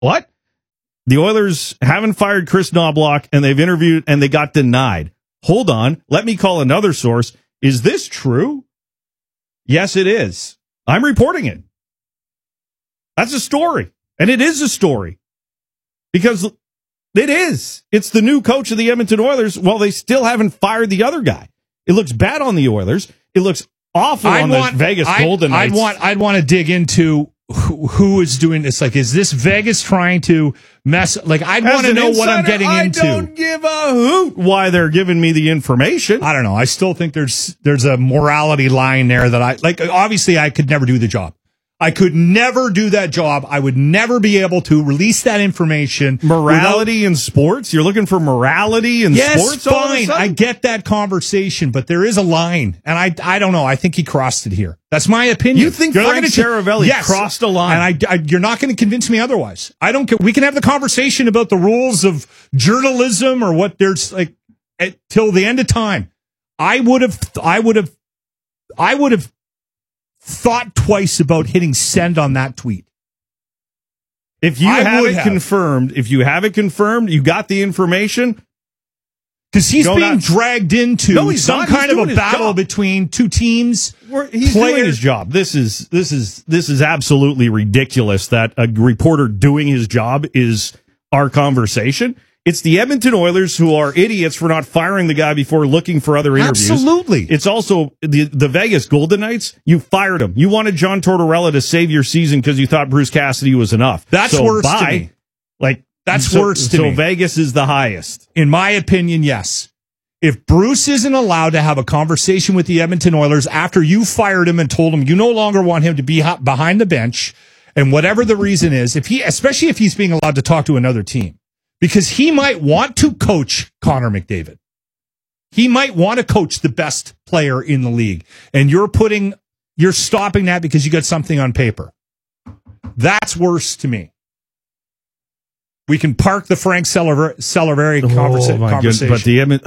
What? The Oilers haven't fired Chris Knoblauch, and they've interviewed, and they got denied. Hold on. Let me call another source. Is this true? Yes, it is. I'm reporting it. That's a story. And it is a story. Because it is. It's the new coach of the Edmonton Oilers. Well, they still haven't fired the other guy. It looks bad on the Oilers. It looks awful on the Vegas Golden Knights. I'd want to dig into who is doing this. Like, is this Vegas trying to mess? Like, I'd want to know what I'm getting into. I don't give a hoot why they're giving me the information. I don't know. I still think there's a morality line there that obviously I could never do the job. I could never do that job. I would never be able to release that information. Morality in sports? You're looking for morality in sports? Yes, fine. I get that conversation, but there is a line. And I don't know. I think he crossed it here. That's my opinion. You think Frank Saravelli crossed a line? And you're not going to convince me otherwise. I don't care. We can have the conversation about the rules of journalism or what there's like till the end of time. I would have thought twice about hitting send on that tweet. If you have it confirmed, you got the information. Because he's being dragged into some kind of a battle between two teams. He's doing his job. This is absolutely ridiculous that a reporter doing his job is our conversation. It's the Edmonton Oilers who are idiots for not firing the guy before looking for other interviews. Absolutely. It's also the Vegas Golden Knights. You fired him. You wanted John Tortorella to save your season because you thought Bruce Cassidy was enough. That's worse to me. That's worse to me. So Vegas is the highest. In my opinion, yes. If Bruce isn't allowed to have a conversation with the Edmonton Oilers after you fired him and told him you no longer want him to be behind the bench, and whatever the reason is, especially if he's being allowed to talk to another team, because he might want to coach Connor McDavid. He might want to coach the best player in the league. And you're stopping that because you got something on paper. That's worse to me. We can park the Frank Saravelli conversation. But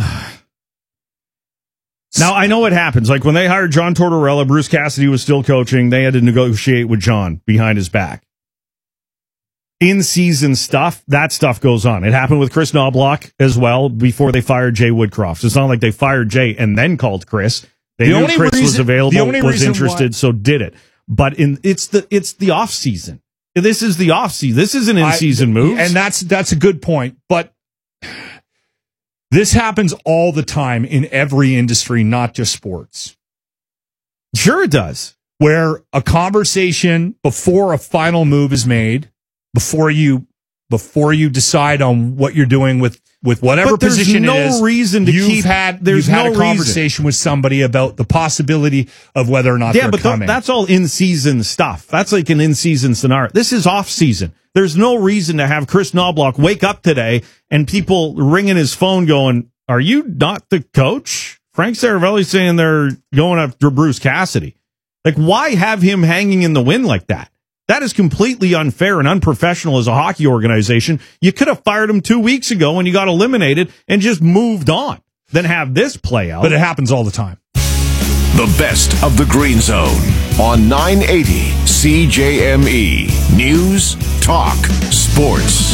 now, I know what happens. Like when they hired John Tortorella, Bruce Cassidy was still coaching. They had to negotiate with John behind his back. In-season stuff, that stuff goes on. It happened with Chris Knoblauch as well before they fired Jay Woodcroft. It's not like they fired Jay and then called Chris. They knew Chris was available, was interested, so did it. But it's the off-season. This is the off-season. This is an in-season move. And that's a good point. But this happens all the time in every industry, not just sports. Sure it does. Where a conversation before a final move is made, before you decide on what you're doing with whatever position it is, there's no reason to you've had a conversation with somebody about the possibility of whether or not they're coming. That's all in-season stuff. That's like an in-season scenario. This is off-season. There's no reason to have Chris Knoblauch wake up today and people ringing his phone going, "Are you not the coach?" Frank Saravelli saying they're going after Bruce Cassidy. Like, why have him hanging in the wind like that? That is completely unfair and unprofessional as a hockey organization. You could have fired him 2 weeks ago when you got eliminated and just moved on than have this play out. But it happens all the time. The best of the Green Zone on 980 CJME. News, talk, sports.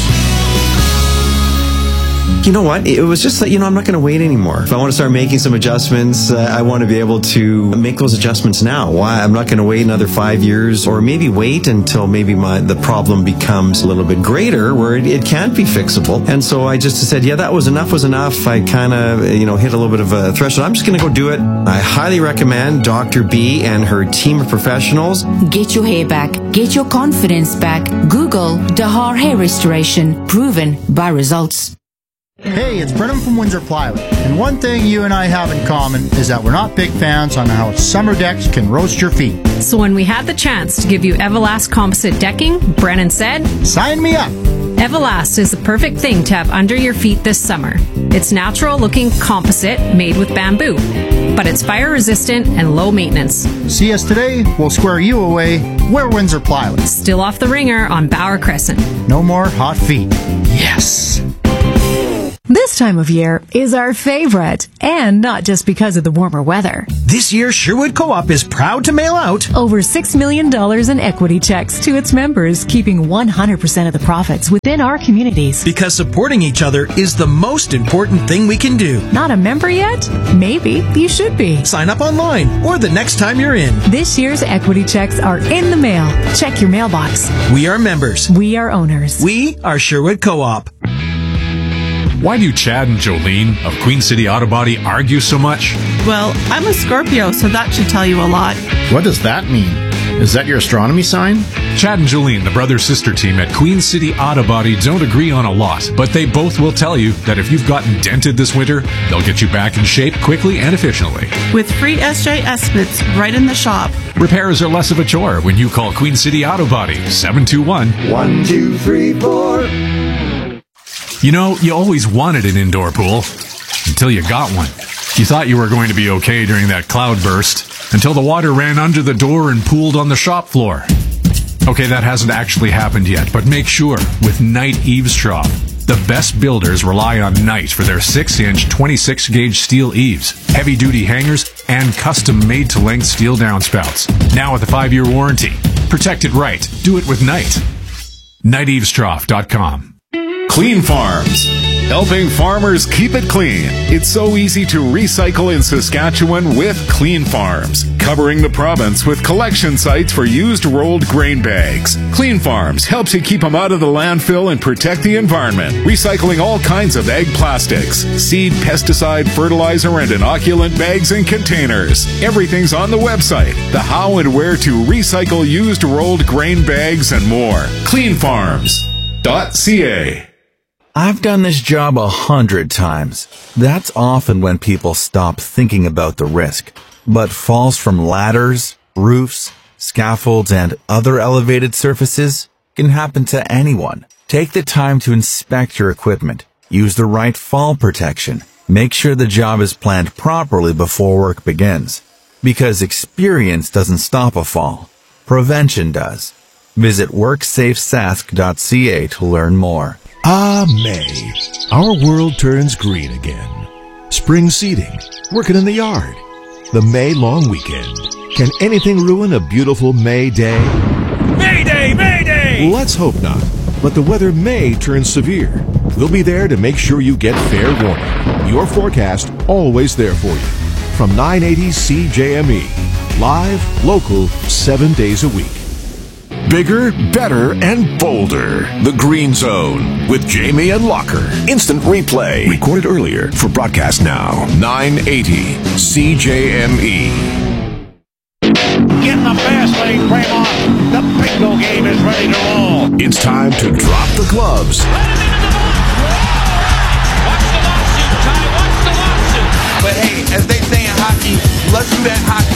You know what? It was just that, I'm not going to wait anymore. If I want to start making some adjustments, I want to be able to make those adjustments now. Why? I'm not going to wait another 5 years or maybe wait until maybe the problem becomes a little bit greater where it can't be fixable. And so I just said, that was enough. I kind of, hit a little bit of a threshold. I'm just going to go do it. I highly recommend Dr. B and her team of professionals. Get your hair back. Get your confidence back. Google Dahar Hair Restoration. Proven by results. Hey, it's Brennan from Windsor Plywood, and one thing you and I have in common is that we're not big fans on how summer decks can roast your feet. So when we had the chance to give you Everlast composite decking, Brennan said, "Sign me up." Everlast is the perfect thing to have under your feet this summer. It's natural-looking composite made with bamboo, but it's fire-resistant and low maintenance. See us today, we'll square you away. We're Windsor Plywood. Still off the ringer on Bauer Crescent. No more hot feet. Yes. This This time of year is our favorite, and not just because of the warmer weather. This year, Sherwood Co-op is proud to mail out over $6 million in equity checks to its members, keeping 100% of the profits within our communities. Because supporting each other is the most important thing we can do. Not a member yet? Maybe you should be. Sign up online or the next time you're in. This year's equity checks are in the mail. Check your mailbox. We are members. We are owners. We are Sherwood Co-op. Why do Chad and Jolene of Queen City Auto Body argue so much? Well, I'm a Scorpio, so that should tell you a lot. What does that mean? Is that your astronomy sign? Chad and Jolene, the brother-sister team at Queen City Auto Body, don't agree on a lot, but they both will tell you that if you've gotten dented this winter, they'll get you back in shape quickly and efficiently. With free SJ estimates right in the shop. Repairs are less of a chore when you call Queen City Auto Body, 721-1234. You know, you always wanted an indoor pool until you got one. You thought you were going to be okay during that cloud burst until the water ran under the door and pooled on the shop floor. Okay, that hasn't actually happened yet, but make sure with Knight Eavesdrop. The best builders rely on Knight for their 6-inch 26-gauge steel eaves, heavy-duty hangers, and custom made-to-length steel downspouts. Now with a 5-year warranty. Protect it right. Do it with Knight. KnightEavesdrop.com. Clean Farms, helping farmers keep it clean. It's so easy to recycle in Saskatchewan with Clean Farms, covering the province with collection sites for used rolled grain bags. Clean Farms helps you keep them out of the landfill and protect the environment, recycling all kinds of ag plastics, seed, pesticide, fertilizer, and inoculant bags and containers. Everything's on the website, the how and where to recycle used rolled grain bags and more. Cleanfarms.ca. I've done this job 100 times. That's often when people stop thinking about the risk. But falls from ladders, roofs, scaffolds, and other elevated surfaces can happen to anyone. Take the time to inspect your equipment. Use the right fall protection. Make sure the job is planned properly before work begins. Because experience doesn't stop a fall. Prevention does. Visit WorksafeSask.ca to learn more. Ah, May. Our world turns green again. Spring seeding, working in the yard, the May long weekend. Can anything ruin a beautiful May day? Mayday! Mayday! Let's hope not, but the weather may turn severe. We'll be there to make sure you get fair warning. Your forecast always there for you. From 980 CJME. Live, local, 7 days a week. Bigger, better, and bolder. The Green Zone with Jamie and Locker. Instant replay. Recorded earlier for broadcast now. 980 CJME. Get in the fast lane, Fremont. The bingo game is ready to roll. It's time to drop the gloves. Watch the lawsuit, Ty. Watch the lawsuit. But hey, as they say in hockey, let's do that hockey.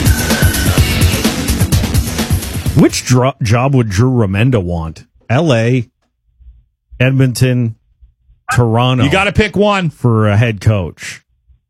Which job would Drew Remenda want? L.A., Edmonton, Toronto. You got to pick one for a head coach.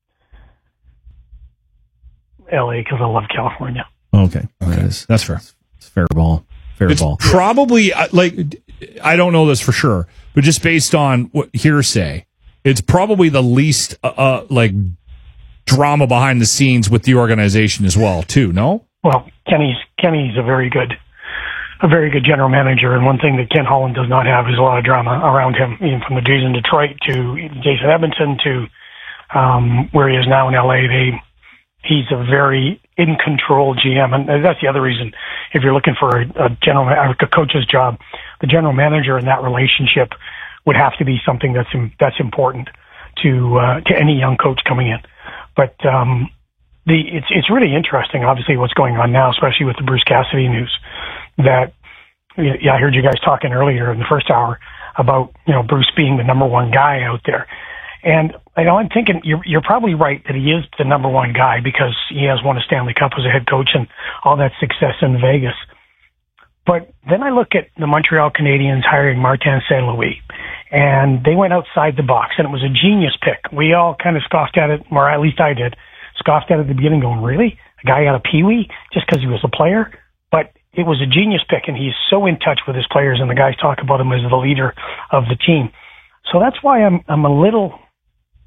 L.A. because I love California. Okay. That's fair. It's fair ball. It's probably, I don't know this for sure, but just based on what hearsay, it's probably the least, drama behind the scenes with the organization as well, too, no? Well, Kenny's a very good general manager, and one thing that Ken Holland does not have is a lot of drama around him, even from the days in Detroit to Jason Edmonton to where he is now in LA. He's a very in control GM, and that's the other reason. If you're looking for a coach's job, the general manager in that relationship would have to be something that's important to any young coach coming in. But it's really interesting, obviously, what's going on now, especially with the Bruce Cassidy news. That I heard you guys talking earlier in the first hour about Bruce being the number one guy out there, and I'm thinking you're probably right that he is the number one guy because he has won a Stanley Cup as a head coach and all that success in Vegas. But then I look at the Montreal Canadiens hiring Martin St. Louis, and they went outside the box, and it was a genius pick. We all kind of scoffed at it, or at least I did. Scoffed at it at the beginning, going, really? A guy out of Pee Wee just because he was a player? But it was a genius pick, and he's so in touch with his players, and the guys talk about him as the leader of the team. So that's why I'm a little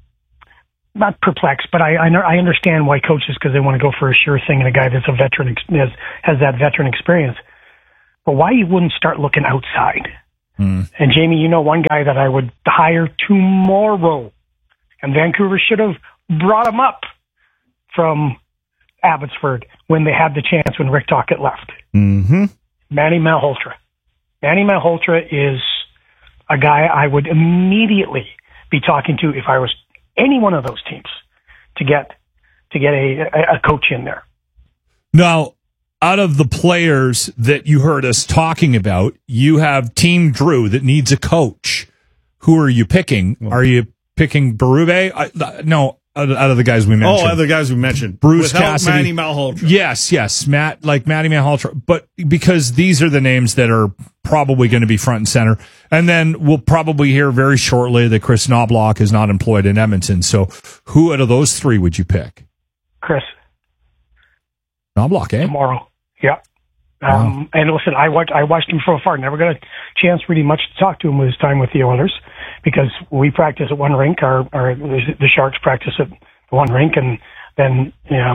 not perplexed, but I understand why coaches, because they want to go for a sure thing and a guy that's a veteran, has that veteran experience. But why you wouldn't start looking outside? And Jamie, you know, one guy that I would hire tomorrow, and Vancouver should have brought him up from Abbotsford when they had the chance when Rick Tocchet left. Mm-hmm. Manny Malhotra. Manny Malhotra is a guy I would immediately be talking to if I was any one of those teams to get a coach in there. Now, out of the players that you heard us talking about, you have Team Drew that needs a coach. Who are you picking? Are you picking Berube? No, out of the guys we mentioned. Oh, out of the guys we mentioned. Bruce Without Cassidy. Manny Malhotra. Yes. Matty Malhotra. But because these are the names that are probably going to be front and center. And then we'll probably hear very shortly that Chris Knobloch is not employed in Edmonton. So who out of those three would you pick? Chris. Knobloch, eh? Tomorrow. Yeah. Wow. And listen, I watched him from afar. Never got a chance really much to talk to him with his time with the Oilers, because we practice at one rink, the Sharks practice at one rink, and then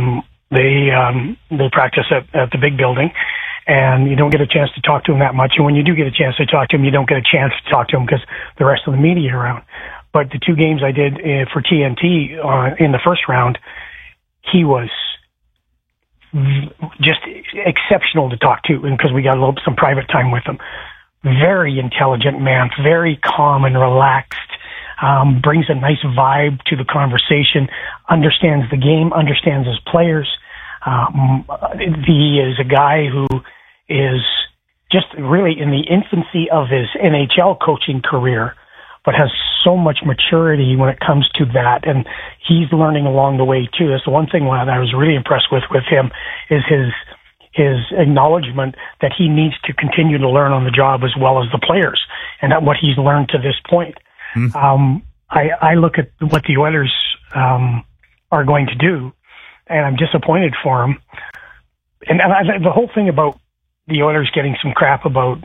they practice at the big building, and you don't get a chance to talk to him that much. And when you do get a chance to talk to him, you don't get a chance to talk to him because the rest of the media are around. But the two games I did for TNT in the first round, he was just exceptional to talk to, and because we got some private time with him. Very intelligent man, very calm and relaxed, brings a nice vibe to the conversation, understands the game, understands his players. He is a guy who is just really in the infancy of his NHL coaching career, but has so much maturity when it comes to that. And he's learning along the way too. That's the one thing that I was really impressed with him, is his acknowledgement that he needs to continue to learn on the job as well as the players, and that what he's learned to this point. I look at what the Oilers are going to do, and I'm disappointed for him. And the whole thing about the Oilers getting some crap about,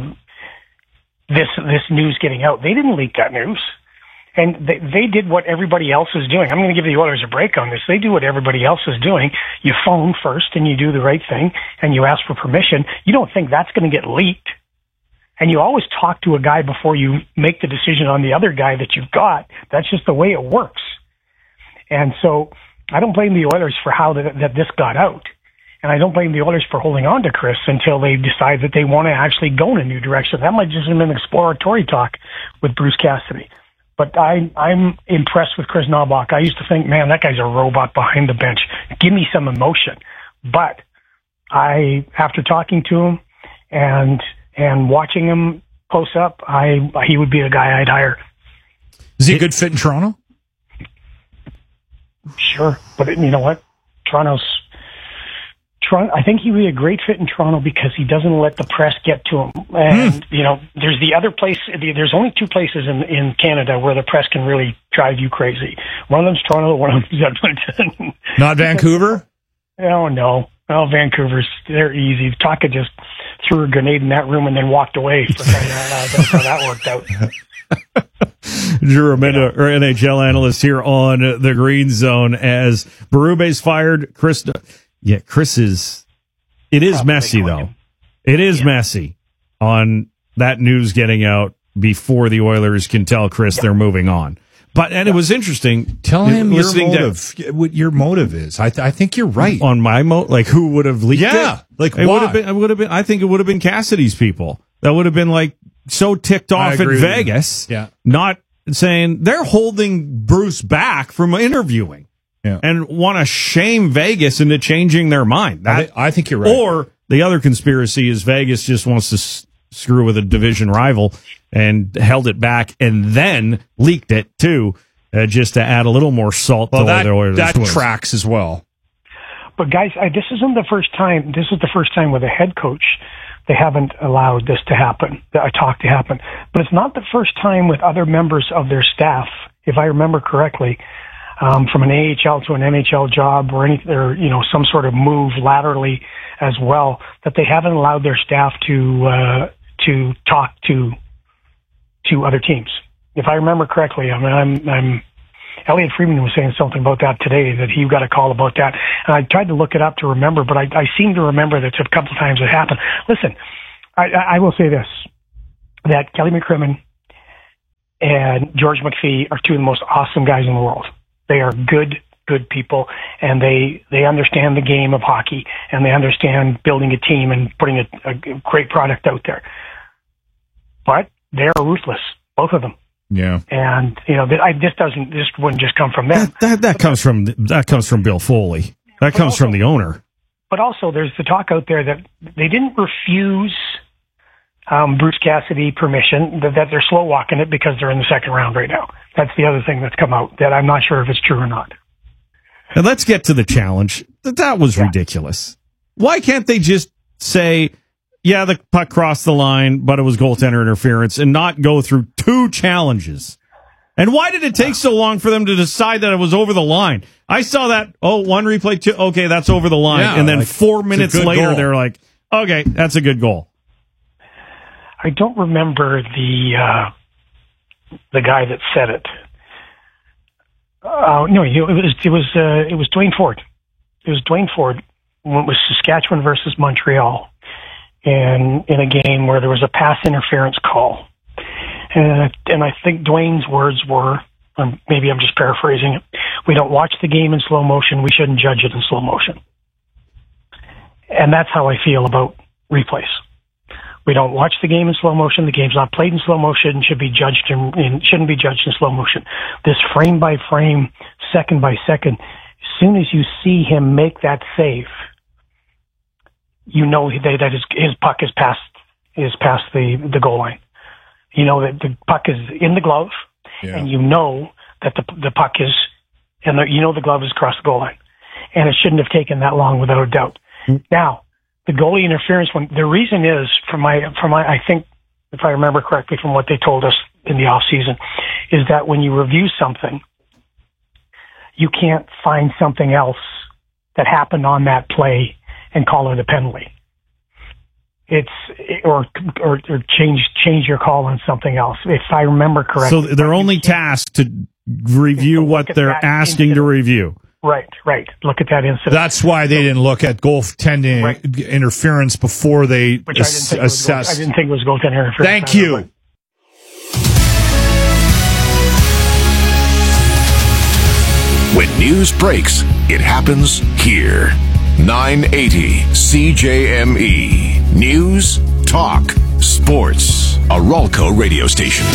this news getting out, they didn't leak that news. And they did what everybody else is doing. I'm going to give the Oilers a break on this. They do what everybody else is doing. You phone first and you do the right thing and you ask for permission. You don't think that's going to get leaked. And you always talk to a guy before you make the decision on the other guy that you've got. That's just the way it works. And so I don't blame the Oilers for how that this got out. And I don't blame the Oilers for holding on to Chris until they decide that they want to actually go in a new direction. That might just have been exploratory talk with Bruce Cassidy. But I'm impressed with Chris Knobloch. I used to think, man, that guy's a robot behind the bench. Give me some emotion. But after talking to him and watching him close up, he would be a guy I'd hire. Is he a good fit in Toronto? Sure. But you know what? I think he would be a great fit in Toronto because he doesn't let the press get to him. And, there's the other place, there's only two places in Canada where the press can really drive you crazy. One of them's Toronto, one of them's Edmonton. Not Vancouver? Oh, no. Oh, Vancouver's, they're easy. Tocchet just threw a grenade in that room and then walked away. That's how that worked out. Drew Raminda, our NHL analyst here on the Green Zone, as Berube's fired. Chris is. It is messy, though. It is messy on that news getting out before the Oilers can tell Chris they're moving on. And it was interesting. Tell him what your motive is. I think you're right. On my motive, like who would have leaked it? Like it would have been. I think it would have been Cassidy's people. That would have been like so ticked off at Vegas. Yeah, not saying they're holding Bruce back from interviewing. Yeah. And want to shame Vegas into changing their mind. I think you're right. Or the other conspiracy is Vegas just wants to screw with a division rival and held it back and then leaked it too, just to add a little more salt to that Oilers. That tracks as well. But guys, this isn't the first time. This is the first time with a head coach they haven't allowed this to happen, a talk to happen. But it's not the first time with other members of their staff, if I remember correctly. From an AHL to an NHL job or some sort of move laterally as well, that they haven't allowed their staff to talk to other teams. If I remember correctly, I'm Elliot Friedman was saying something about that today, that he got a call about that. And I tried to look it up to remember, but I seem to remember that a couple of times it happened. Listen, I will say this, that Kelly McCrimmon and George McPhee are two of the most awesome guys in the world. They are good people, and they understand the game of hockey, and they understand building a team and putting a great product out there. But they are ruthless, both of them. Yeah, and this wouldn't just come from them. That comes from Bill Foley. That comes from the owner. But also, there's the talk out there that they didn't refuse Bruce Cassidy permission, that they're slow walking it because they're in the second round right now. That's the other thing that's come out, that I'm not sure if it's true or not. And let's get to the challenge. That was ridiculous. Why can't they just say, yeah, the puck crossed the line, but it was goaltender interference, and not go through two challenges? And why did it take so long for them to decide that it was over the line? I saw that, one replay, two, okay, that's over the line. Yeah, and then like, 4 minutes later, goal. they're like, okay, that's a good goal. I don't remember the guy that said it. No, it was Dwayne Ford. It was Dwayne Ford when it was Saskatchewan versus Montreal, and in a game where there was a pass interference call, and I think Dwayne's words were, maybe I'm just paraphrasing it, we don't watch the game in slow motion, we shouldn't judge it in slow motion. And that's how I feel about replays. We don't watch the game in slow motion. The game's not played in slow motion. Shouldn't be judged in slow motion. This frame by frame, second by second, as soon as you see him make that save, you know that his puck is past the goal line. You know that the puck is in the glove, and you know that the puck is, and you know the glove is across the goal line, and it shouldn't have taken that long, without a doubt. Now, the goalie interference one, the reason is, I think, if I remember correctly from what they told us in the off season, is that when you review something, you can't find something else that happened on that play and call it a penalty. Or change your call on something else, if I remember correctly. So they're only tasked to review what they're asking to review. Right. Look at that incident. That's why they didn't look at goaltending interference before they assessed. I didn't think it was goaltending interference. Thank you. When news breaks, it happens here. 980 CJME. News, talk, sports. A Ralco radio station.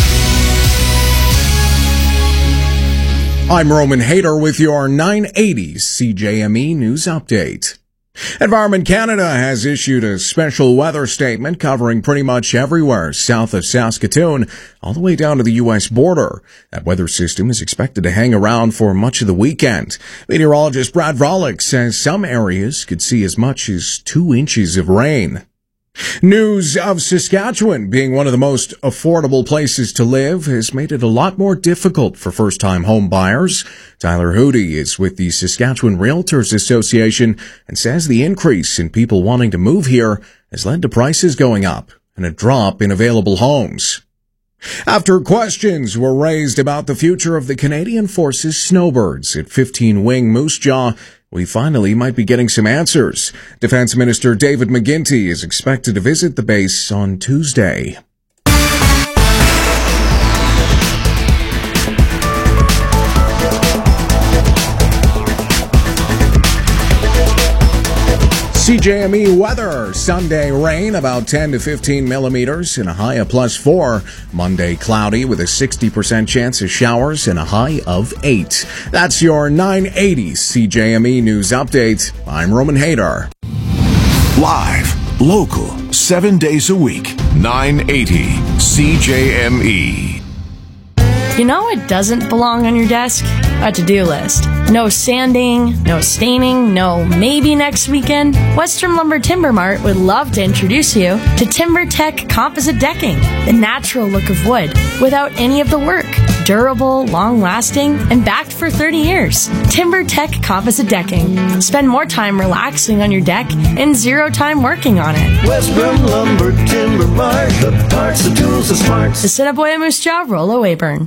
I'm Roman Hader with your 980 CJME News Update. Environment Canada has issued a special weather statement covering pretty much everywhere south of Saskatoon, all the way down to the U.S. border. That weather system is expected to hang around for much of the weekend. Meteorologist Brad Volek says some areas could see as much as 2 inches of rain. News of Saskatchewan being one of the most affordable places to live has made it a lot more difficult for first-time home buyers. Tyler Hootie is with the Saskatchewan Realtors Association and says the increase in people wanting to move here has led to prices going up and a drop in available homes. After questions were raised about the future of the Canadian Forces snowbirds at 15 Wing Moose Jaw, we finally might be getting some answers. Defense Minister David McGuinty is expected to visit the base on Tuesday. CJME weather. Sunday rain, about 10 to 15 millimeters and a high of +4. Monday cloudy with a 60% chance of showers and a high of 8. That's your 980 CJME News Update. I'm Roman Hader. Live, local, 7 days a week. 980 CJME. You know what doesn't belong on your desk? A to-do list. No sanding, no staining, no maybe next weekend. Western Lumber Timber Mart would love to introduce you to TimberTech Composite Decking, the natural look of wood without any of the work. Durable, long-lasting, and backed for 30 years. TimberTech Composite Decking. Spend more time relaxing on your deck and 0 time working on it. Western Lumber Timber Mart, the parts, the tools, the smarts. The Assiniboia Moose Jaw, Rollo Weyburn.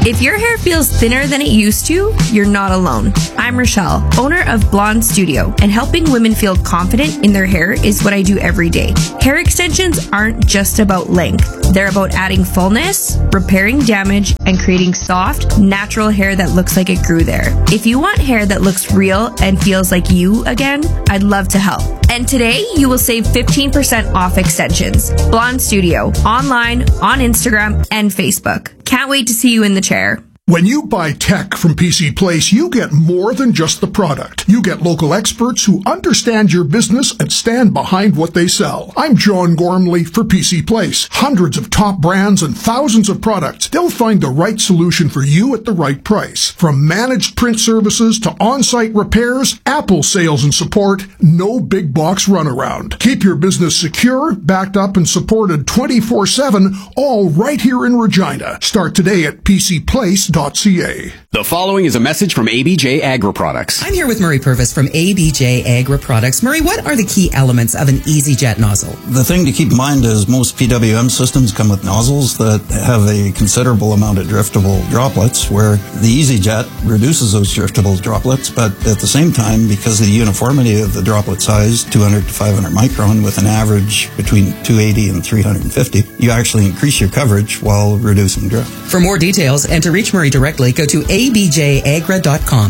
If your hair feels thinner than it used to, you're not alone. I'm Rochelle, owner of Blonde Studio, and helping women feel confident in their hair is what I do every day. Hair extensions aren't just about length. They're about adding fullness, repairing damage, and creating soft, natural hair that looks like it grew there. If you want hair that looks real and feels like you again, I'd love to help. And today, you will save 15% off extensions. Blonde Studio, online, on Instagram, and Facebook. Can't wait to see you in the chair. When you buy tech from PC Place, you get more than just the product. You get local experts who understand your business and stand behind what they sell. I'm John Gormley for PC Place. Hundreds of top brands and thousands of products. They'll find the right solution for you at the right price. From managed print services to on-site repairs, Apple sales and support, no big box runaround. Keep your business secure, backed up and supported 24/7, all right here in Regina. Start today at PCPlace.ca. The following is a message from ABJ Agri Products. I'm here with Murray Purvis from ABJ Agri Products. Murray, what are the key elements of an EasyJet nozzle? The thing to keep in mind is most PWM systems come with nozzles that have a considerable amount of driftable droplets, where the EasyJet reduces those driftable droplets, but at the same time, because of the uniformity of the droplet size, 200 to 500 micron with an average between 280 and 350, you actually increase your coverage while reducing drift. For more details and to reach Murray directly, go to abjagra.com.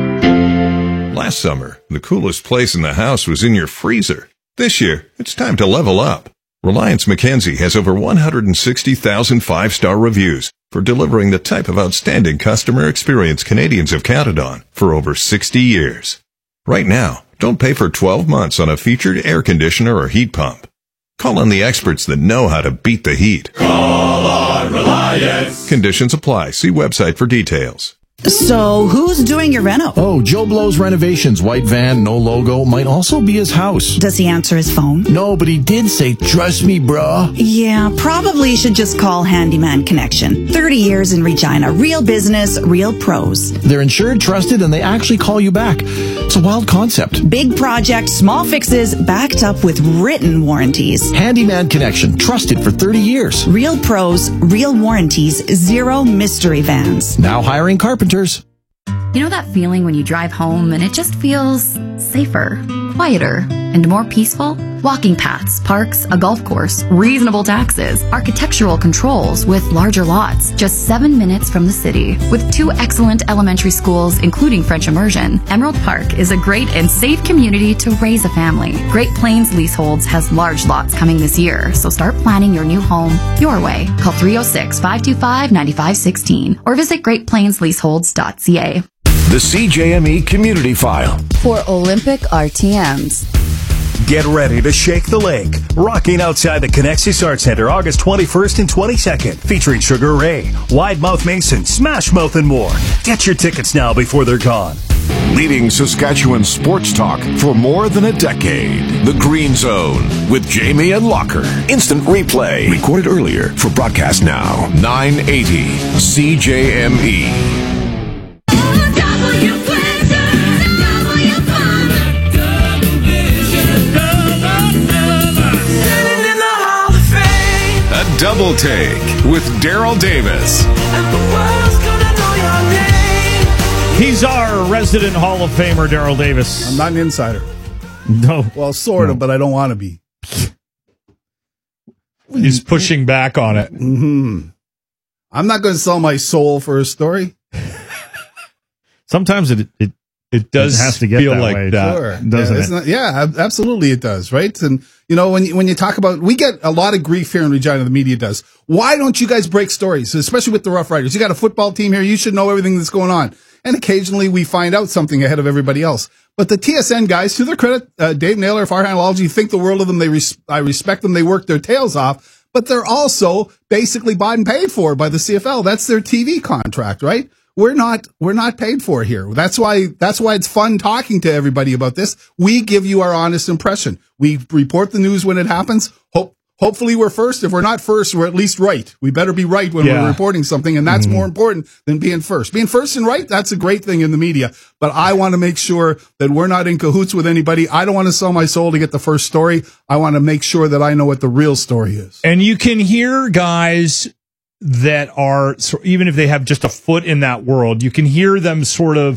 Last summer, the coolest place in the house was in your freezer. This year, it's time to level up. Reliance Mackenzie has over 160,000 five-star reviews for delivering the type of outstanding customer experience Canadians have counted on for over 60 years. Right now, don't pay for 12 months on a featured air conditioner or heat pump. Call on the experts that know how to beat the heat. Call on Reliance. Conditions apply. See website for details. So, who's doing your reno? Oh, Joe Blow's Renovations. White van, no logo. Might also be his house. Does he answer his phone? No, but he did say, trust me, brah. Yeah, probably should just call Handyman Connection. 30 years in Regina. Real business, real pros. They're insured, trusted, and they actually call you back. It's a wild concept. Big project, small fixes, backed up with written warranties. Handyman Connection. Trusted for 30 years. Real pros, real warranties, zero mystery vans. Now hiring carpenters. You know that feeling when you drive home and it just feels safer, quieter, and more peaceful? Walking paths, parks, a golf course, reasonable taxes, architectural controls with larger lots, just 7 minutes from the city. With 2 excellent elementary schools, including French immersion, Emerald Park is a great and safe community to raise a family. Great Plains Leaseholds has large lots coming this year, so start planning your new home your way. Call 306-525-9516 or visit greatplainsleaseholds.ca. The CJME Community File. For Olympic RTMs. Get ready to shake the lake. Rocking outside the Connexus Arts Center August 21st and 22nd. Featuring Sugar Ray, Wide Mouth Mason, Smash Mouth, and more. Get your tickets now before they're gone. Leading Saskatchewan sports talk for more than a decade. The Green Zone with Jamie and Locker. Instant replay. Recorded earlier for broadcast now. 980 CJME. Double Take with Daryl Davis. He's our resident Hall of Famer, Daryl Davis. I'm not an insider. No. Well, sort of, but I don't want to be. He's pushing back on it. Mm-hmm. I'm not going to sell my soul for a story. Sometimes it does have to get feel that like way, that, sure. doesn't it? Yeah, absolutely it does, right? And, you know, when you talk about, we get a lot of grief here in Regina, the media does. Why don't you guys break stories, especially with the Rough Riders? You got a football team here, you should know everything that's going on. And occasionally we find out something ahead of everybody else. But the TSN guys, to their credit, Dave Naylor, Farhan Lalji, think the world of them. I respect them. They work their tails off, but they're also basically bought and paid for by the CFL. That's their TV contract, right? We're not paid for here. That's why it's fun talking to everybody about this. We give you our honest impression. We report the news when it happens. Hopefully we're first. If we're not first, we're at least right. We better be right when we're reporting something, and that's more important than being first. Being first and right, that's a great thing in the media. But I want to make sure that we're not in cahoots with anybody. I don't want to sell my soul to get the first story. I want to make sure that I know what the real story is. And you can hear guys that are, even if they have just a foot in that world, you can hear them sort of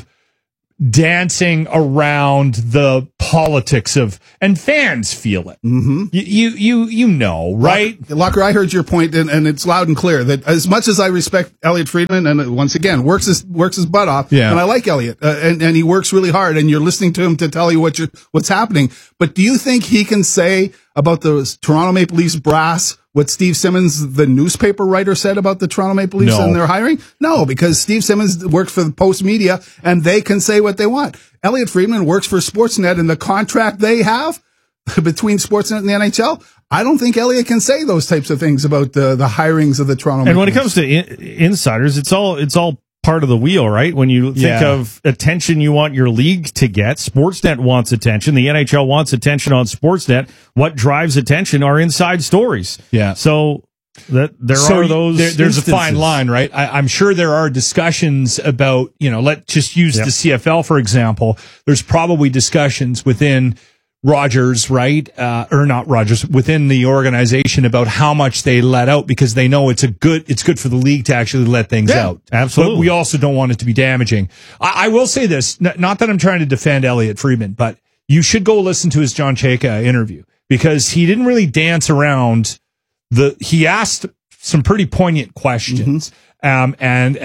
dancing around the politics of, and fans feel it. Mm-hmm. You know, right? Locker, I heard your point, and it's loud and clear that as much as I respect Elliot Friedman, and once again works his butt off, and I like Elliot, and he works really hard, and you're listening to him to tell you what's happening. But do you think he can say about the Toronto Maple Leafs brass what Steve Simmons, the newspaper writer, said about the Toronto Maple Leafs and their hiring? No, because Steve Simmons works for the Post Media, and they can say what they want. Elliot Friedman works for Sportsnet, and the contract they have between Sportsnet and the NHL, I don't think Elliot can say those types of things about the hirings of the Toronto Maple Leafs. And when it comes to insiders, it's all part of the wheel, right? When you think of attention you want your league to get, Sportsnet wants attention, the NHL wants attention on Sportsnet. What drives attention are inside stories. Yeah. So are those there's instances. a fine line, right? I'm sure there are discussions about, let's just use the CFL, for example. There's probably discussions within Rogers, right? Or not Rogers, within the organization about how much they let out, because they know it's good for the league to actually let things out. Absolutely. But we also don't want it to be damaging. I will say this, not that I'm trying to defend Elliot Friedman, but you should go listen to his John Chayka interview, because he didn't really dance around he asked some pretty poignant questions. But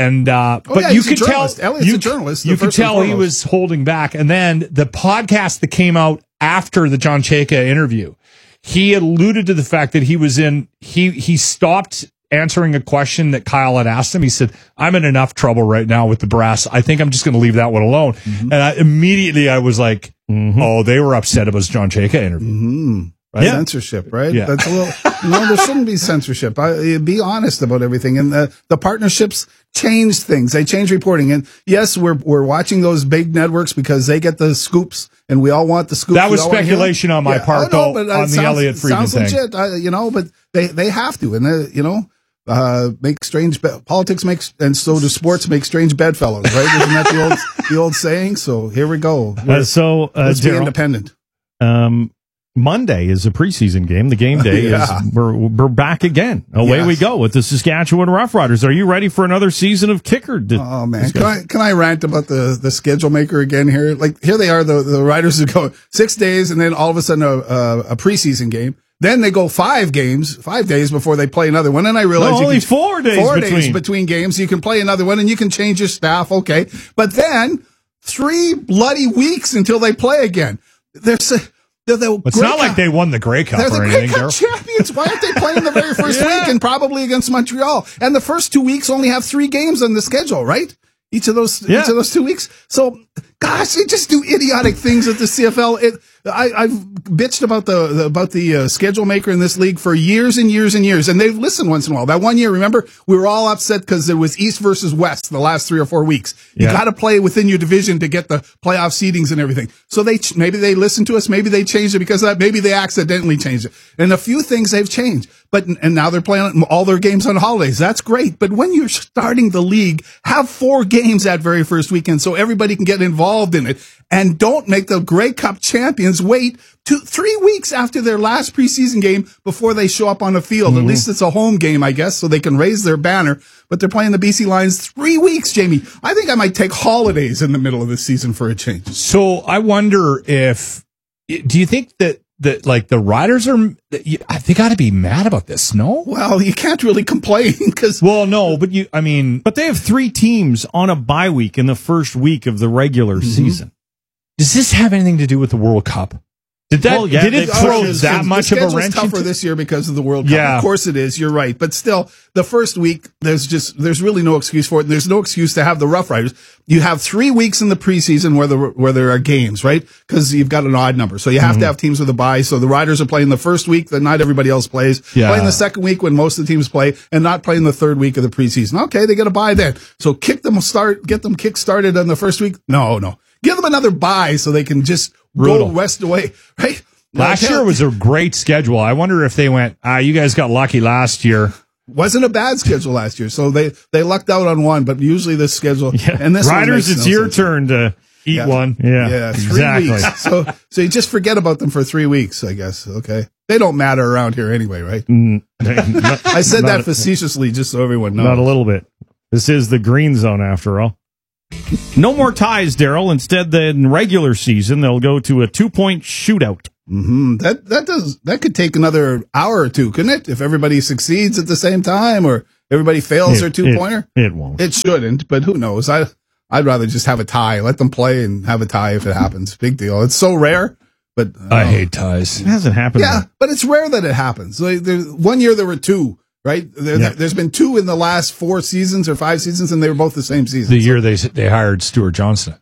you could tell Elliot's a journalist. You could tell he was holding back. And then the podcast that came out after the John Chayka interview, he alluded to the fact that he stopped answering a question that Kyle had asked him. He said, I'm in enough trouble right now with the brass. I think I'm just going to leave that one alone. And I was like, oh, they were upset about his John Chayka interview. Right? Censorship, right? Yeah. That's a little, there shouldn't be censorship. Be honest about everything. And the partnerships change things. They change reporting. And yes, we're watching those big networks because they get the scoops, and we all want the scoops. That was speculation on my part, though, on the Elliot Friedman thing. Sounds legit, but they have to. And, make strange, politics makes, and so do sports make strange bedfellows, right? Isn't that the old saying? So here we go. Let's be independent. Monday is a preseason game. The game day is we're back again. Away we go with the Saskatchewan Roughriders. Are you ready for another season of kicker? Oh man, can I rant about the schedule maker again here? Like here they are, the Riders who go 6 days, and then all of a sudden a preseason game. Then they go 5 days before they play another one. And I realize only 4 days 4 days between games. You can play another one, and you can change your staff. Okay, but then 3 bloody weeks until they play again. It's not like they won the Grey Cup or anything. They're the Grey Cup champions. Why aren't they playing the very first week and probably against Montreal? And the first 2 weeks only have 3 games on the schedule, right? Each of those 2 weeks. So, gosh, they just do idiotic things at the CFL. I've bitched about the schedule maker in this league for years and years and years, and they've listened once in a while. That one year, remember, we were all upset because it was East versus West the last 3 or 4 weeks. You got to play within your division to get the playoff seedings and everything. So maybe they listened to us, maybe they changed it because of that, maybe they accidentally changed it. And a few things they've changed. And now they're playing all their games on holidays. That's great. But when you're starting the league, have 4 games that very first weekend so everybody can get involved in it. And don't make the Grey Cup champions wait 3 weeks after their last preseason game before they show up on the field. At least it's a home game, I guess, so they can raise their banner. But they're playing the BC Lions 3 weeks, Jamie. I think I might take holidays in the middle of the season for a change. So I wonder do you think that like the Riders they got to be mad about this? No. Well, you can't really complain because. Well, no, but but they have 3 teams on a bye week in the first week of the regular season. Does this have anything to do with the World Cup? Did it throw that much of a wrench? Tougher this year because of the World Cup. Yeah. Of course it is. You're right, but still, the first week there's really no excuse for it. There's no excuse to have the Rough Riders. You have 3 weeks in the preseason where there are games, right? Because you've got an odd number, so you have to have teams with a bye. So the Riders are playing the first week that not everybody else plays. Playing the second week when most of the teams play, and not playing the third week of the preseason. Okay, they get a bye then. So get them kick started on the first week. No. Give them another bye so they can just go rest away, right? Last year was a great schedule. I wonder if they went, you guys got lucky last year. Wasn't a bad schedule last year, so they lucked out on one, but usually this schedule and this Riders, it's your turn to eat one. Yeah, 3 weeks. So you just forget about them for 3 weeks, I guess. Okay. They don't matter around here anyway, right? I said that facetiously just so everyone knows. Not a little bit. This is the green zone after all. No more ties, Daryl. Instead, in regular season, they'll go to a 2-point shootout. Mm-hmm. That could take another hour or two, couldn't it? If everybody succeeds at the same time or everybody fails their 2-pointer? It won't. It shouldn't, but who knows? I'd rather just have a tie. Let them play and have a tie if it happens. Big deal. It's so rare, but I hate ties. It hasn't happened. Yeah, but it's rare that it happens. Like, one year there were 2, right? There's been 2 in the last 4 seasons or 5 seasons, and they were both the same season. The year they hired Stuart Johnson.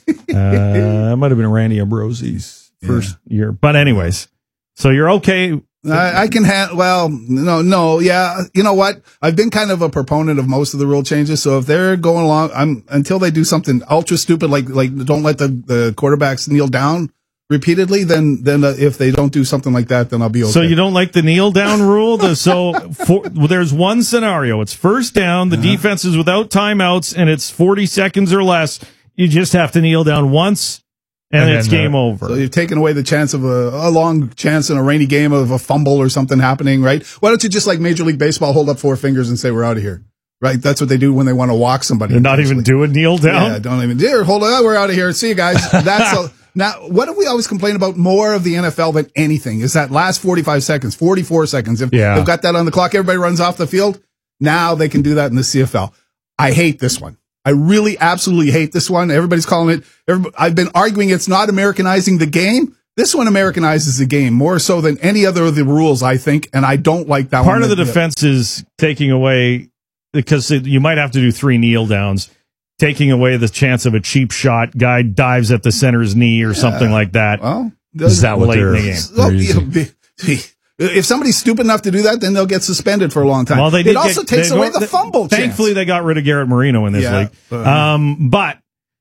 That might have been Randy Ambrosie's first year. But anyways, so you're okay. I can no. Yeah. You know what? I've been kind of a proponent of most of the rule changes. So if they're going along, until they do something ultra stupid, like don't let the quarterbacks kneel down repeatedly, then if they don't do something like that, then I'll be okay. So you don't like the kneel down rule? There's one scenario. It's first down. The defense is without timeouts and it's 40 seconds or less. You just have to kneel down once. And it's game over. So you've taken away the chance of a long chance in a rainy game of a fumble or something happening, right? Why don't you just like Major League Baseball hold up 4 fingers and say we're out of here, right? That's what they do when they want to walk somebody. They're not even doing kneel down? Yeah, don't even do it. Hold on, we're out of here. See you guys. Now, what do we always complain about more of the NFL than anything is that last 45 seconds, 44 seconds. If they've got that on the clock, everybody runs off the field. Now they can do that in the CFL. I hate this one. I really absolutely hate this one. Everybody's calling it. I've been arguing it's not Americanizing the game. This one Americanizes the game more so than any other of the rules, I think, and I don't like that one. Part of the defense is taking away, because you might have to do 3 kneel downs, taking away the chance of a cheap shot, guy dives at the center's knee or something like that. Well, is that what they're using? If somebody's stupid enough to do that, then they'll get suspended for a long time. Well, it also takes away the fumble chance. Thankfully, they got rid of Garrett Marino in this league. But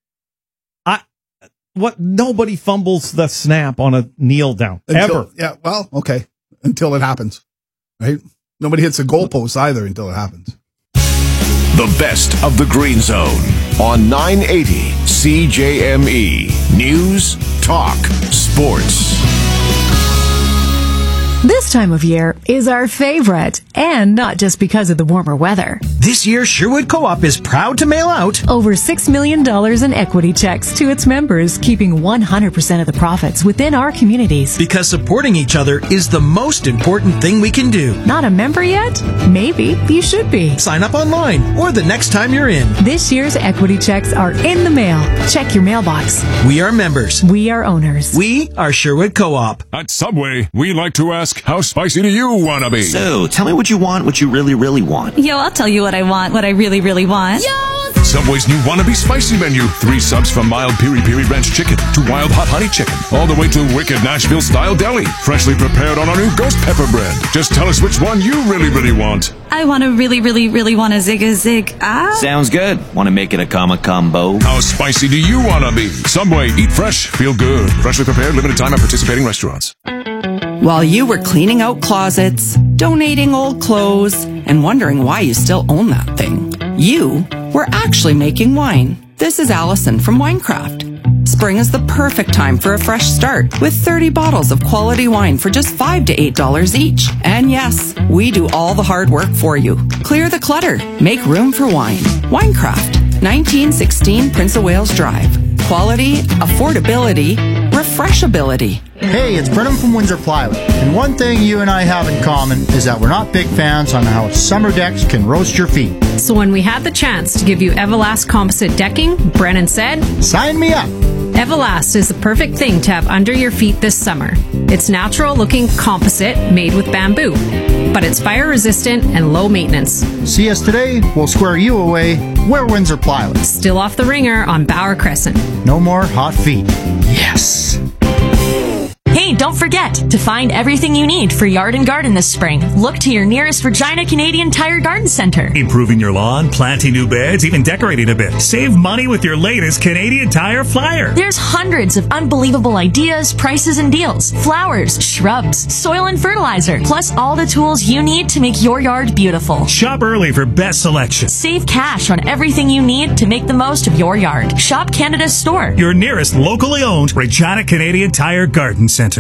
nobody fumbles the snap on a kneel down ever. Yeah, well, okay, until it happens, right? Nobody hits a goalpost either until it happens. The best of the Green Zone on 980 CJME News Talk Sports. This time of year is our favorite, and not just because of the warmer weather. This year, Sherwood Co-op is proud to mail out over $6 million in equity checks to its members, keeping 100% of the profits within our communities. Because supporting each other is the most important thing we can do. Not a member yet? Maybe you should be. Sign up online or the next time you're in. This year's equity checks are in the mail. Check your mailbox. We are members. We are owners. We are Sherwood Co-op. At Subway, we like to ask, how spicy do you want to be? So, tell me what you want, what you really, really want. Yo, I'll tell you what I want, what I really, really want. Yo! Subway's new Wannabe Spicy menu. 3 subs from mild piri-piri ranch chicken to wild hot honey chicken, all the way to wicked Nashville-style deli. Freshly prepared on our new ghost pepper bread. Just tell us which one you really, really want. I want to really, really, really want a zig. Sounds good. Want to make it a combo? How spicy do you want to be? Subway, eat fresh, feel good. Freshly prepared, limited time at participating restaurants. While you were cleaning out closets, donating old clothes, and wondering why you still own that thing, you were actually making wine. This is Allison from Winecraft. Spring is the perfect time for a fresh start with 30 bottles of quality wine for just $5 to $8 each. And yes, we do all the hard work for you. Clear the clutter. Make room for wine. Winecraft, 1916 Prince of Wales Drive. Quality, affordability, refreshability. Hey, it's Brennan from Windsor Plywood, and one thing you and I have in common is that we're not big fans on how summer decks can roast your feet. So when we had the chance to give you Everlast composite decking, Brennan said, "Sign me up." Everlast is the perfect thing to have under your feet this summer. It's natural-looking composite made with bamboo, but it's fire-resistant and low maintenance. See us today, we'll square you away. We're Windsor Plywood. Still off the ringer on Bauer Crescent. No more hot feet. Yes. Hey, don't forget to find everything you need for yard and garden this spring. Look to your nearest Regina Canadian Tire Garden Center. Improving your lawn, planting new beds, even decorating a bit. Save money with your latest Canadian Tire flyer. There's hundreds of unbelievable ideas, prices, and deals. Flowers, shrubs, soil and fertilizer, plus all the tools you need to make your yard beautiful. Shop early for best selection. Save cash on everything you need to make the most of your yard. Shop Canada's store. Your nearest locally owned Regina Canadian Tire Garden Center.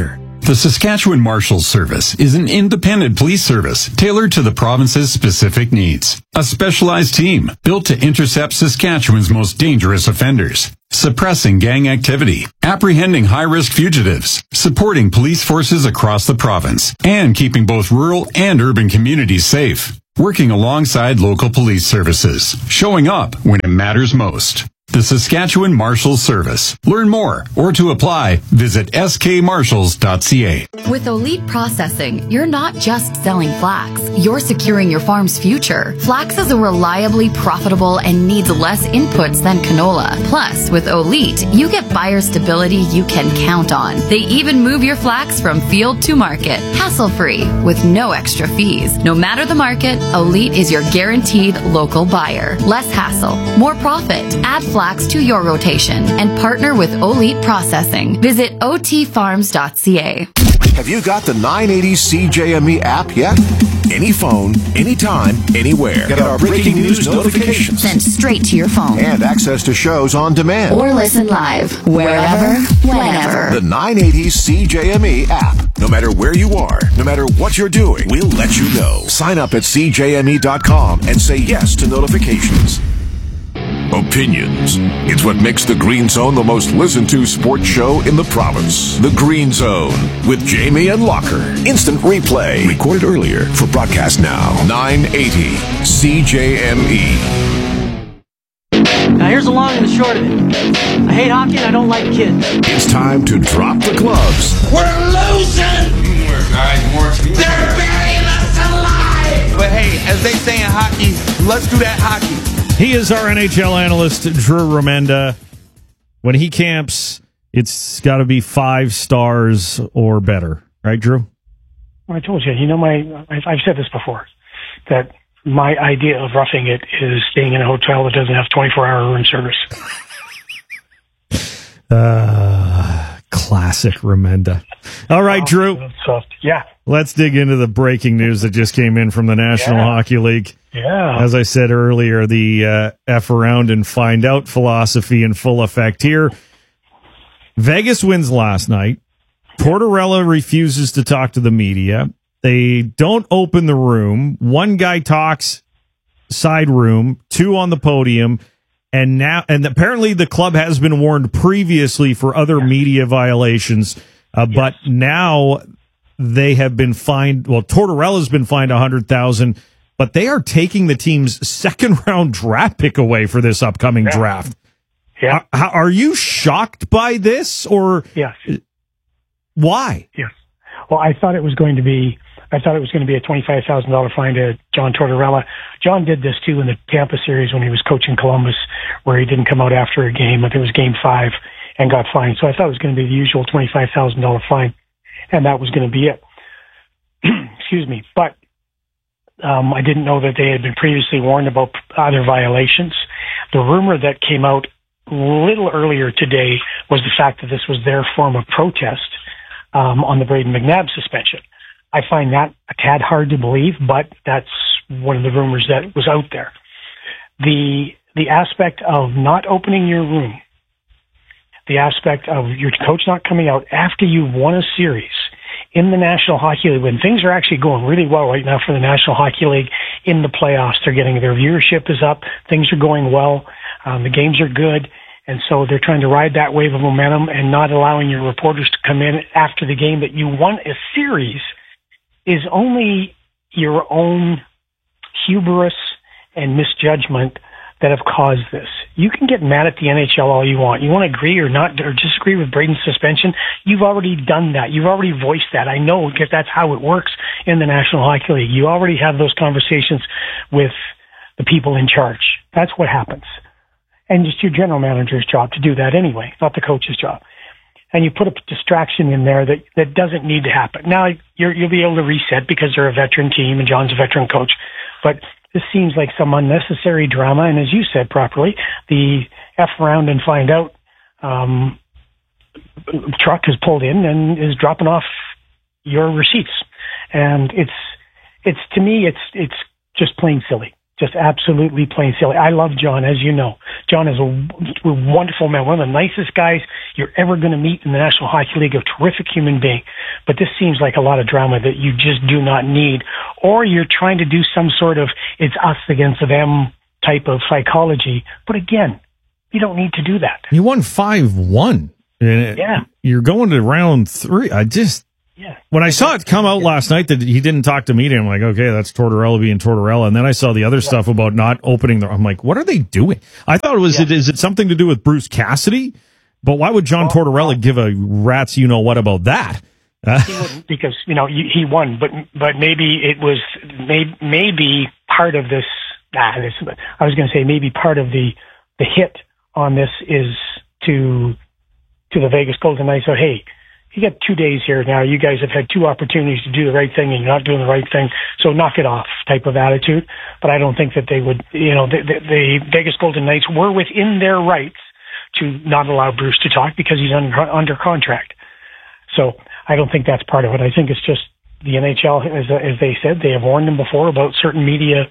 The Saskatchewan Marshals Service is an independent police service tailored to the province's specific needs. A specialized team built to intercept Saskatchewan's most dangerous offenders, suppressing gang activity, apprehending high-risk fugitives, supporting police forces across the province, and keeping both rural and urban communities safe. Working alongside local police services, showing up when it matters most. The Saskatchewan Marshals Service. Learn more or to apply, visit skmarshals.ca. With Elite Processing, you're not just selling flax, you're securing your farm's future. Flax is a reliably profitable and needs less inputs than canola. Plus, with Elite, you get buyer stability you can count on. They even move your flax from field to market, hassle-free, with no extra fees. No matter the market, Elite is your guaranteed local buyer. Less hassle, more profit. Add flax to your rotation and partner with Elite Processing. Visit otfarms.ca. Have you got the 980 CJME app yet? Any phone, anytime, anywhere. Get our breaking news notifications sent straight to your phone. And access to shows on demand. Or listen live, wherever, whenever. The 980 CJME app. No matter where you are, no matter what you're doing, we'll let you know. Sign up at CJME.com and say yes to notifications. Opinions. It's what makes The Green Zone the most listened to sports show in the province. The Green Zone with Jamie and Locker. Instant replay. Recorded earlier for broadcast now. 980 CJME. Now here's the long and the short of it. I hate hockey and I don't like kids. It's time to drop the gloves. We're losing! They're burying us alive! But hey, as they say in hockey, let's do that hockey. He is our NHL analyst, Drew Remenda. When he camps, it's got to be 5 stars or better. Right, Drew? Well, I told you, I've said this before, that my idea of roughing it is staying in a hotel that doesn't have 24-hour room service. Classic Remenda. All right, Drew. Yeah. Let's dig into the breaking news that just came in from the National Hockey League. Yeah. As I said earlier, the F around and find out philosophy in full effect here. Vegas wins last night. Tortorella refuses to talk to the media. They don't open the room. One guy talks side room, 2 on the podium. And apparently the club has been warned previously for other media violations. But now they have been fined. Well, Tortorella's been fined $100,000, but they are taking the team's second-round draft pick away for this upcoming draft. Yeah. Are you shocked by this, or yes? Why? Yes. Well, I thought it was going to be a $25,000 fine to John Tortorella. John did this too in the Tampa series when he was coaching Columbus, where he didn't come out after a game. I think it was Game 5, and got fined. So I thought it was going to be the usual $25,000 fine, and that was going to be it. Excuse me. But I didn't know that they had been previously warned about other violations. The rumor that came out a little earlier today was the fact that this was their form of protest on the Braden McNabb suspension. I find that a tad hard to believe, but that's one of the rumors that was out there. The aspect of not opening your room, the aspect of your coach not coming out after you've won a series in the National Hockey League, when things are actually going really well right now for the National Hockey League in the playoffs. They're getting, their viewership is up, things are going well, the games are good, and so they're trying to ride that wave of momentum and not allowing your reporters to come in after the game that you won a series is only your own hubris and misjudgment that have caused this. You can get mad at the NHL all you want. You want to agree or not, or disagree with Braden's suspension. You've already done that. You've already voiced that. I know, because that's how it works in the National Hockey League. You already have those conversations with the people in charge. That's what happens. And it's your general manager's job to do that anyway, not the coach's job. And you put a distraction in there that doesn't need to happen. Now, you'll be able to reset because they're a veteran team and John's a veteran coach. But this seems like some unnecessary drama. And as you said properly, the F around and find out truck has pulled in and is dropping off your receipts. And it's to me, it's just plain silly. Just absolutely plain silly. I love John, as you know. John is a wonderful man, one of the nicest guys you're ever going to meet in the National Hockey League, a terrific human being. But this seems like a lot of drama that you just do not need. Or you're trying to do some sort of it's us against them type of psychology. But again, you don't need to do that. You won 5-1. Yeah. You're going to round 3. When I saw it come out last night that he didn't talk to media, I'm like, okay, that's Tortorella being Tortorella. And then I saw the other stuff about not opening I'm like, what are they doing? I thought it was, is it something to do with Bruce Cassidy? But why would John Tortorella give a rat's you-know-what about that? He wouldn't, because, he won, but maybe it was, maybe part of this, I was going to say maybe part of the hit on this is to the Vegas Golden Knights. So, hey, you got 2 days here now. You guys have had 2 opportunities to do the right thing and you're not doing the right thing. So knock it off type of attitude. But I don't think that they would, the Vegas Golden Knights were within their rights to not allow Bruce to talk because he's under contract. So I don't think that's part of it. I think it's just the NHL, as they said, they have warned them before about certain media,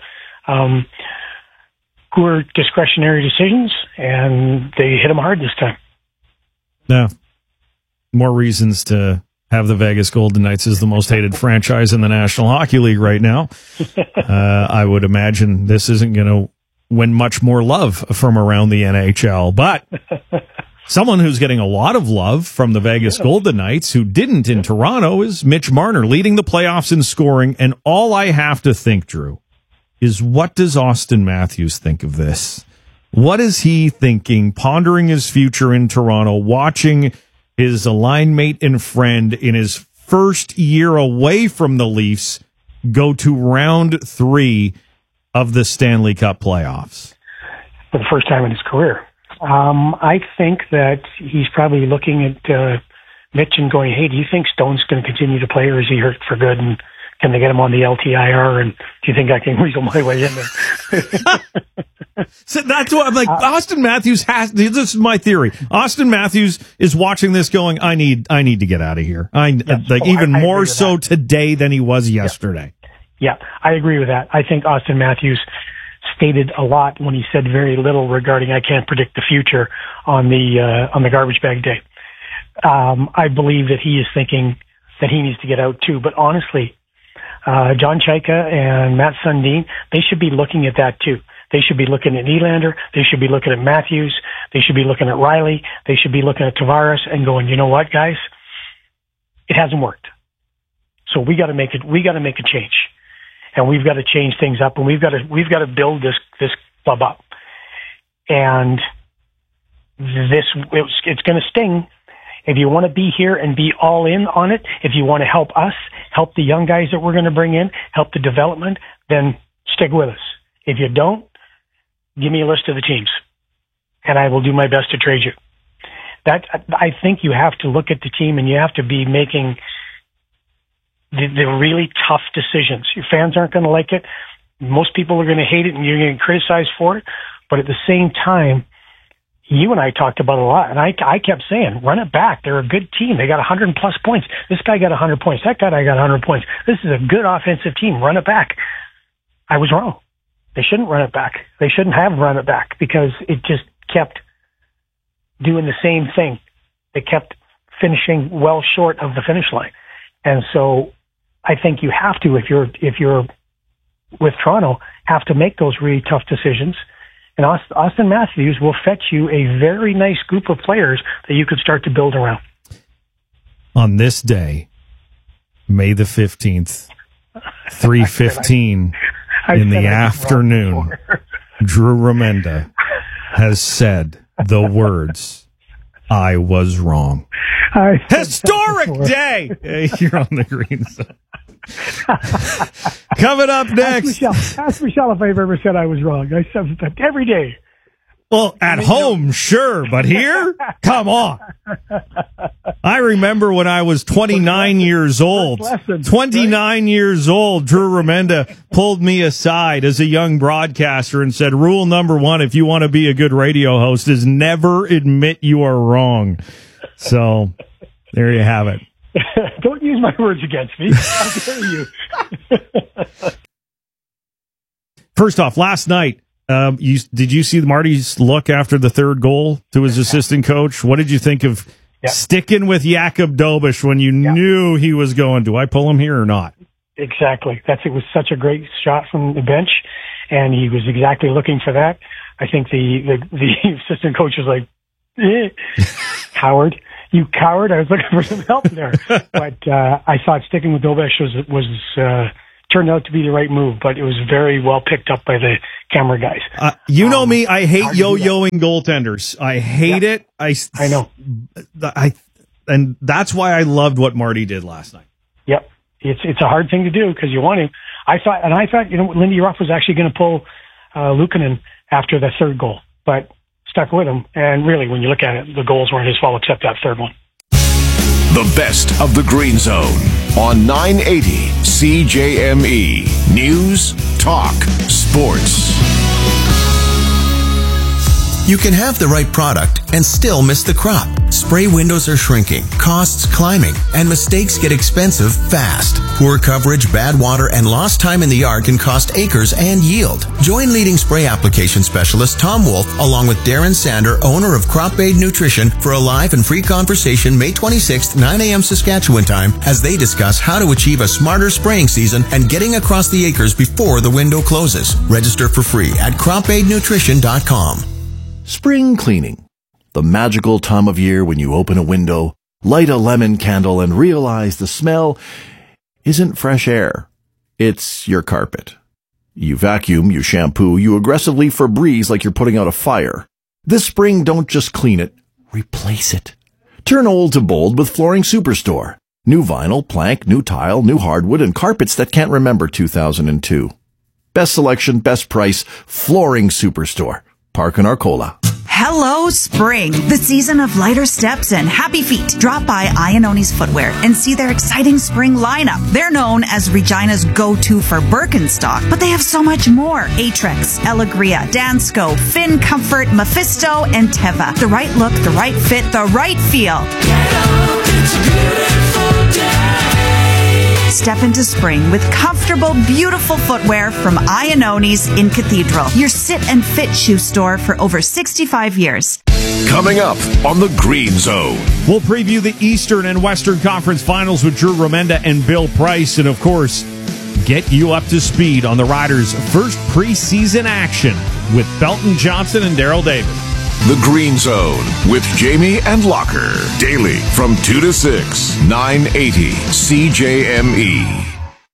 poor discretionary decisions, and they hit them hard this time. Yeah. More reasons to have the Vegas Golden Knights as the most hated franchise in the National Hockey League right now. I would imagine this isn't going to win much more love from around the NHL. But someone who's getting a lot of love from the Vegas Golden Knights, who didn't in Toronto, is Mitch Marner, leading the playoffs in scoring. And all I have to think, Drew, is what does Austin Matthews think of this? What is he thinking, pondering his future in Toronto, watching his line mate and friend in his first year away from the Leafs go to round 3 of the Stanley Cup playoffs? For the first time in his career. I think that he's probably looking at Mitch and going, hey, do you think Stone's going to continue to play, or is he hurt for good? And can they get him on the LTIR? And do you think I can wiggle my way in there? So that's what I'm like. Austin Matthews has. This is my theory. Austin Matthews is watching this, going, "I need to get out of here." Even more so today than he was yesterday. Yeah, I agree with that. I think Austin Matthews stated a lot when he said very little regarding "I can't predict the future" on the garbage bag day. I believe that he is thinking that he needs to get out too. But honestly, John Chaika and Matt Sundin, they should be looking at that too. They should be looking at Nylander. They should be looking at Matthews. They should be looking at Riley. They should be looking at Tavares and going, you know what, guys? It hasn't worked. So we got to make it. We got to make a change, and we've got to change things up, and we've got to build this club up. And it's going to sting. If you want to be here and be all in on it, if you want to help us, help the young guys that we're going to bring in, help the development, then stick with us. If you don't, give me a list of the teams, and I will do my best to trade you. I think you have to look at the team, and you have to be making the really tough decisions. Your fans aren't going to like it. Most people are going to hate it, and you're going to criticize for it. But at the same time, you and I talked about it a lot, and I kept saying, run it back. They're a good team. They got 100-plus points. This guy got 100 points. That guy got 100 points. This is a good offensive team. Run it back. I was wrong. They shouldn't run it back. They shouldn't have run it back because it just kept doing the same thing. They kept finishing well short of the finish line. And so I think you have to, if you're with Toronto, have to make those really tough decisions. And Austin Matthews will fetch you a very nice group of players that you could start to build around. On this day, May the 15th, 3:15 in the afternoon, Drew Remenda has said the words, "I was wrong." Historic day! You're on the green side. Coming up next. Ask Michelle if I've ever said I was wrong. I said that every day. Well, at home, sure, but here? Come on. I remember when I was 29 years old. 29 years old, Drew Remenda pulled me aside as a young broadcaster and said, rule number 1, if you want to be a good radio host, is never admit you are wrong. So, there you have it. Don't use my words against me. How dare you? First off, last night, Did you see Marty's look after the third goal to his assistant coach? What did you think of sticking with Jakub Dobiš when you knew he was going, do I pull him here or not? Exactly. It was such a great shot from the bench, and he was exactly looking for that. I think the assistant coach was like, coward. You coward. I was looking for some help there. But I thought sticking with Dobiš was turned out to be the right move, but it was very well picked up by the camera guys. You know me, I hate yo-yoing goaltenders. I hate it. I know. And that's why I loved what Marty did last night. Yep. It's a hard thing to do because you want him. I thought, Lindy Ruff was actually going to pull Luukkonen after the third goal, but stuck with him. And really, when you look at it, the goals weren't his fault except that third one. The best of the Green Zone on 980 CJME. News, talk, sports. You can have the right product and still miss the crop. Spray windows are shrinking, costs climbing, and mistakes get expensive fast. Poor coverage, bad water, and lost time in the yard can cost acres and yield. Join leading spray application specialist Tom Wolf along with Darren Sander, owner of Crop Aid Nutrition, for a live and free conversation May 26th, 9 a.m. Saskatchewan time, as they discuss how to achieve a smarter spraying season and getting across the acres before the window closes. Register for free at cropaidnutrition.com. Spring cleaning. The magical time of year when you open a window, light a lemon candle, and realize the smell isn't fresh air. It's your carpet. You vacuum, you shampoo, you aggressively Febreze like you're putting out a fire. This spring, don't just clean it, replace it. Turn old to bold with Flooring Superstore. New vinyl, plank, new tile, new hardwood, and carpets that can't remember 2002. Best selection, best price, Flooring Superstore. Park in Arcola. Hello, spring, the season of lighter steps and happy feet. Drop by Ianoni's Footwear and see their exciting spring lineup. They're known as Regina's go-to for Birkenstock, but they have so much more. Aetrex, Elegria, Dansko, Finn Comfort, Mephisto, and Teva. The right look, the right fit, the right feel. Step into spring with comfortable, beautiful footwear from Ianoni's in Cathedral, your sit and fit shoe store for over 65 years. Coming up on the Green Zone. We'll preview the Eastern and Western Conference Finals with Drew Remenda and Bill Price, and of course, get you up to speed on the Riders' first preseason action with Belton Johnson and Daryl David. The Green Zone with Jamie and Locker. Daily from 2 to 6, 980 CJME.